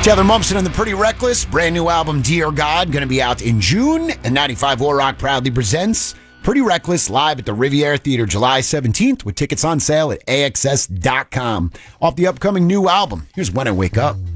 Taylor Momsen and the Pretty Reckless, brand new album Dear God, going to be out in June. And 95 War Rock proudly presents Pretty Reckless live at the Riviera Theater July 17th with tickets on sale at AXS.com. Off the upcoming new album, here's When I Wake Up.